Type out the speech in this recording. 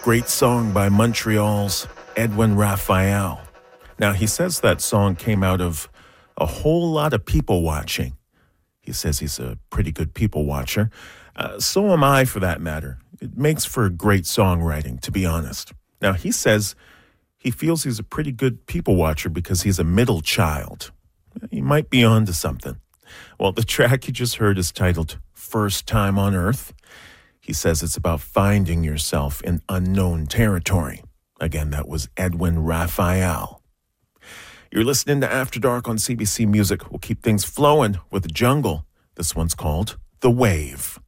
Great song by Montreal's Edwin Raphael. Now, he says that song came out of a whole lot of people watching. He says he's a pretty good people watcher. So am I, for that matter. It makes for great songwriting, to be honest. Now, he says he feels he's a pretty good people watcher because he's a middle child. He might be onto something. Well, the track you just heard is titled First Time on Earth. He says it's about finding yourself in unknown territory. Again, that was Edwin Raphael. You're listening to After Dark on CBC Music. We'll keep things flowing with the jungle. This one's called The Wave.